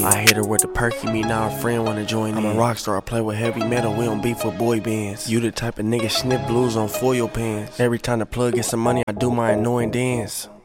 I hit her with the perky, me now a friend wanna join in. I'm a rock star, I play with heavy metal, we don't beef with boy bands. You the type of nigga snip blues on foil pants. Every time the plug gets some money, I do my annoying dance.